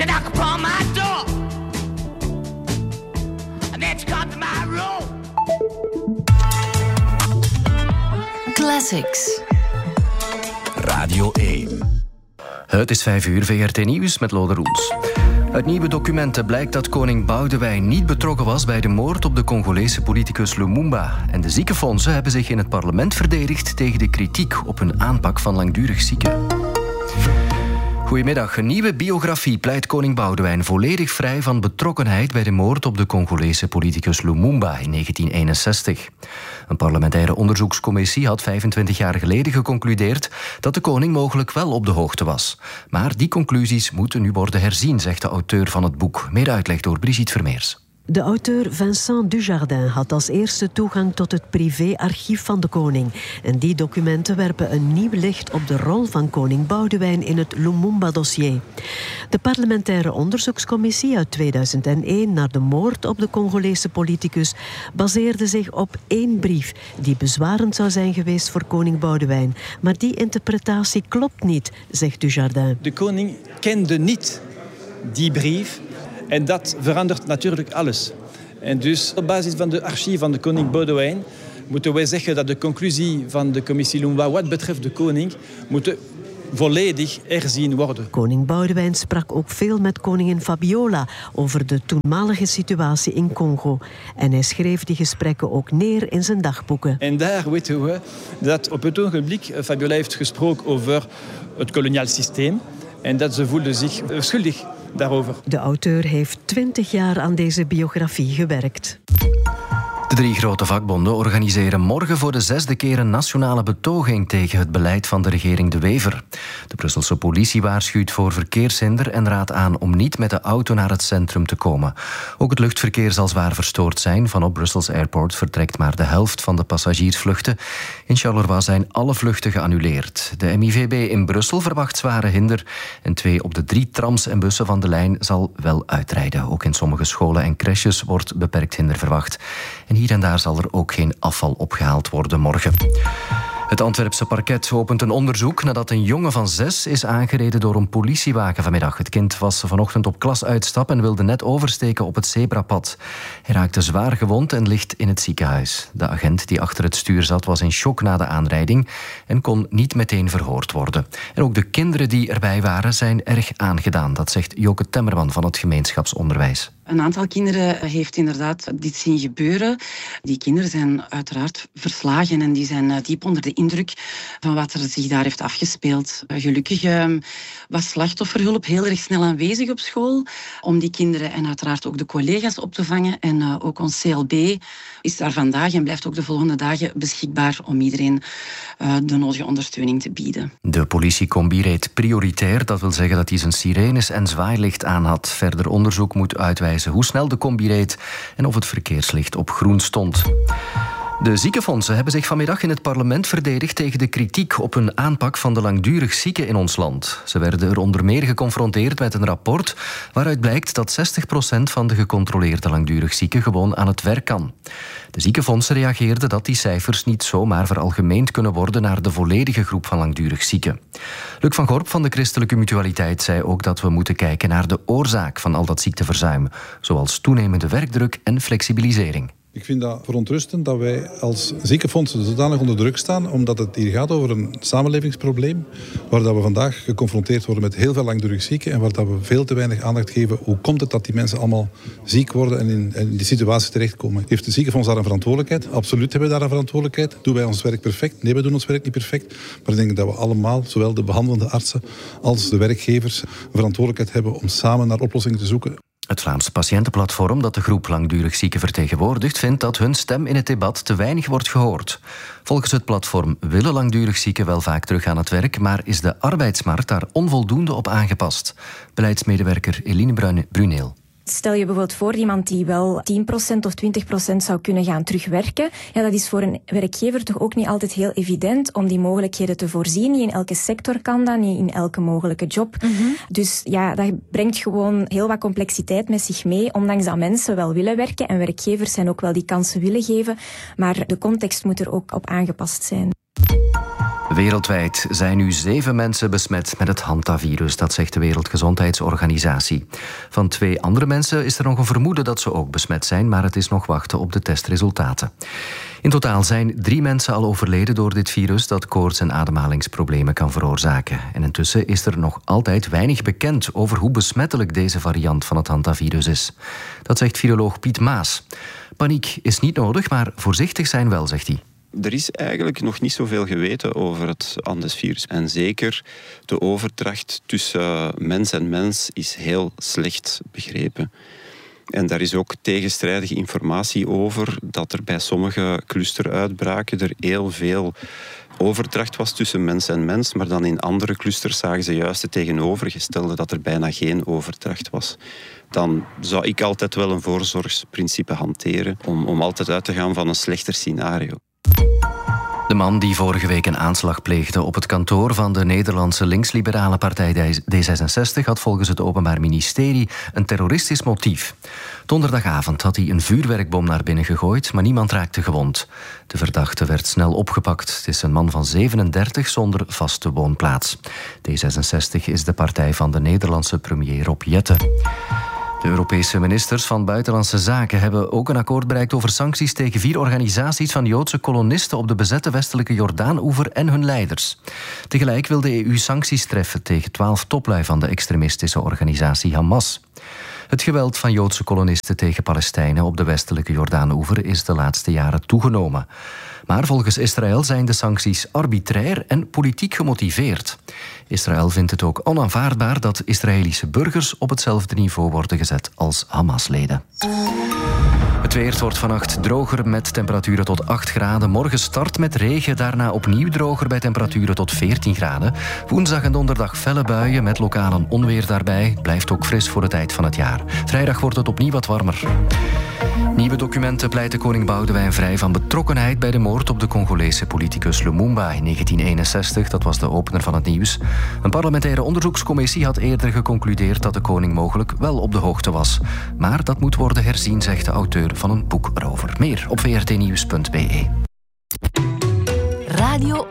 to knock upon my door. And then to come to my room. Classics. Radio 1. Het is 5:00, VRT Nieuws met Lode Roels. Uit nieuwe documenten blijkt dat koning Boudewijn niet betrokken was bij de moord op de Congolese politicus Lumumba. En de ziekenfondsen hebben zich in het parlement verdedigd tegen de kritiek op hun aanpak van langdurig zieken. Goedemiddag. Een nieuwe biografie pleit koning Boudewijn volledig vrij van betrokkenheid bij de moord op de Congolese politicus Lumumba in 1961. Een parlementaire onderzoekscommissie had 25 jaar geleden geconcludeerd dat de koning mogelijk wel op de hoogte was. Maar die conclusies moeten nu worden herzien, zegt de auteur van het boek. Meer uitleg door Brigitte Vermeers. De auteur Vincent Dujardin had als eerste toegang tot het privéarchief van de koning. En die documenten werpen een nieuw licht op de rol van koning Boudewijn in het Lumumba-dossier. De parlementaire onderzoekscommissie uit 2001 naar de moord op de Congolese politicus baseerde zich op 1 brief die bezwarend zou zijn geweest voor koning Boudewijn. Maar die interpretatie klopt niet, zegt Dujardin. De koning kende niet die brief. En dat verandert natuurlijk alles. En dus op basis van de archief van de koning Boudewijn moeten wij zeggen dat de conclusie van de commissie Lumumba wat betreft de koning moet volledig herzien worden. Koning Boudewijn sprak ook veel met koningin Fabiola over de toenmalige situatie in Congo. En hij schreef die gesprekken ook neer in zijn dagboeken. En daar weten we dat op het ogenblik Fabiola heeft gesproken over het koloniaal systeem en dat ze voelde zich schuldig daarover. De auteur heeft 20 jaar aan deze biografie gewerkt. De 3 grote vakbonden organiseren morgen voor de 6e keer een nationale betoging tegen het beleid van de regering De Wever. De Brusselse politie waarschuwt voor verkeershinder en raadt aan om niet met de auto naar het centrum te komen. Ook het luchtverkeer zal zwaar verstoord zijn. Vanop Brussels Airport vertrekt maar de helft van de passagiersvluchten. In Charleroi zijn alle vluchten geannuleerd. De MIVB in Brussel verwacht zware hinder en 2 op de 3 trams en bussen van de lijn zal wel uitrijden. Ook in sommige scholen en crèches wordt beperkt hinder verwacht. En hier en daar zal er ook geen afval opgehaald worden morgen. Het Antwerpse parket opent een onderzoek nadat een jongen van 6 is aangereden door een politiewagen vanmiddag. Het kind was vanochtend op klasuitstap en wilde net oversteken op het zebrapad. Hij raakte zwaar gewond en ligt in het ziekenhuis. De agent die achter het stuur zat was in shock na de aanrijding en kon niet meteen verhoord worden. En ook de kinderen die erbij waren zijn erg aangedaan. Dat zegt Joke Temmerman van het gemeenschapsonderwijs. Een aantal kinderen heeft inderdaad dit zien gebeuren. Die kinderen zijn uiteraard verslagen en die zijn diep onder de indruk van wat er zich daar heeft afgespeeld. Gelukkig was slachtofferhulp heel erg snel aanwezig op school om die kinderen en uiteraard ook de collega's op te vangen. En ook ons CLB is daar vandaag en blijft ook de volgende dagen beschikbaar om iedereen de nodige ondersteuning te bieden. De politiecombi reed prioritair. Dat wil zeggen dat hij zijn sirenes en zwaailicht aan had. Verder onderzoek moet uitwijzen hoe snel de combi reed en of het verkeerslicht op groen stond. De ziekenfondsen hebben zich vanmiddag in het parlement verdedigd tegen de kritiek op hun aanpak van de langdurig zieken in ons land. Ze werden er onder meer geconfronteerd met een rapport waaruit blijkt dat 60% van de gecontroleerde langdurig zieken gewoon aan het werk kan. De ziekenfondsen reageerden dat die cijfers niet zomaar veralgemeend kunnen worden naar de volledige groep van langdurig zieken. Luc van Gorp van de Christelijke Mutualiteit zei ook dat we moeten kijken naar de oorzaak van al dat ziekteverzuim, zoals toenemende werkdruk en flexibilisering. Ik vind dat verontrustend dat wij als ziekenfondsen zodanig onder druk staan, omdat het hier gaat over een samenlevingsprobleem, waar dat we vandaag geconfronteerd worden met heel veel langdurig zieken en waar dat we veel te weinig aandacht geven. Hoe komt het dat die mensen allemaal ziek worden en in die situatie terechtkomen? Heeft de ziekenfonds daar een verantwoordelijkheid? Absoluut hebben we daar een verantwoordelijkheid. Doen wij ons werk perfect? Nee, we doen ons werk niet perfect. Maar ik denk dat we allemaal, zowel de behandelende artsen als de werkgevers, een verantwoordelijkheid hebben om samen naar oplossingen te zoeken. Het Vlaams Patiëntenplatform, dat de groep langdurig zieken vertegenwoordigt, vindt dat hun stem in het debat te weinig wordt gehoord. Volgens het platform willen langdurig zieken wel vaak terug aan het werk, maar is de arbeidsmarkt daar onvoldoende op aangepast. Beleidsmedewerker Eline Bruneel. Stel je bijvoorbeeld voor iemand die wel 10% of 20% zou kunnen gaan terugwerken. Ja, dat is voor een werkgever toch ook niet altijd heel evident om die mogelijkheden te voorzien. Niet in elke sector kan dat, niet in elke mogelijke job. Dus ja, dat brengt gewoon heel wat complexiteit met zich mee, ondanks dat mensen wel willen werken en werkgevers zijn ook wel die kansen willen geven. Maar de context moet er ook op aangepast zijn. Wereldwijd zijn nu 7 mensen besmet met het hantavirus, dat zegt de Wereldgezondheidsorganisatie. Van 2 andere mensen is er nog een vermoeden dat ze ook besmet zijn, maar het is nog wachten op de testresultaten. In totaal zijn 3 mensen al overleden door dit virus dat koorts- en ademhalingsproblemen kan veroorzaken. En intussen is er nog altijd weinig bekend over hoe besmettelijk deze variant van het hantavirus is. Dat zegt viroloog Piet Maas. Paniek is niet nodig, maar voorzichtig zijn wel, zegt hij. Er is eigenlijk nog niet zoveel geweten over het Andes-virus. En zeker de overdracht tussen mens en mens is heel slecht begrepen. En daar is ook tegenstrijdige informatie over dat er bij sommige clusteruitbraken er heel veel overdracht was tussen mens en mens, maar dan in andere clusters zagen ze juist het tegenovergestelde, dat er bijna geen overdracht was. Dan zou ik altijd wel een voorzorgsprincipe hanteren om altijd uit te gaan van een slechter scenario. De man die vorige week een aanslag pleegde op het kantoor van de Nederlandse linksliberale partij D66 had volgens het Openbaar Ministerie een terroristisch motief. Donderdagavond had hij een vuurwerkbom naar binnen gegooid, maar niemand raakte gewond. De verdachte werd snel opgepakt. Het is een man van 37 zonder vaste woonplaats. D66 is de partij van de Nederlandse premier Rob Jetten. De Europese ministers van Buitenlandse Zaken hebben ook een akkoord bereikt over sancties tegen 4 organisaties van Joodse kolonisten op de bezette westelijke Jordaan-oever en hun leiders. Tegelijk wil de EU sancties treffen tegen 12 toplui van de extremistische organisatie Hamas. Het geweld van Joodse kolonisten tegen Palestijnen op de westelijke Jordaan-oever is de laatste jaren toegenomen. Maar volgens Israël zijn de sancties arbitrair en politiek gemotiveerd. Israël vindt het ook onaanvaardbaar dat Israëlische burgers op hetzelfde niveau worden gezet als Hamas-leden. Het weer wordt vannacht droger met temperaturen tot 8 graden. Morgen start met regen, daarna opnieuw droger bij temperaturen tot 14 graden. Woensdag en donderdag felle buien met lokaal een onweer daarbij. Blijft ook fris voor de tijd van het jaar. Vrijdag wordt het opnieuw wat warmer. Nieuwe documenten pleiten koning Boudewijn vrij van betrokkenheid bij de moord op de Congolese politicus Lumumba in 1961. Dat was de opener van het nieuws. Een parlementaire onderzoekscommissie had eerder geconcludeerd dat de koning mogelijk wel op de hoogte was. Maar dat moet worden herzien, zegt de auteur van een boek erover. Meer op vrtnieuws.be. Radio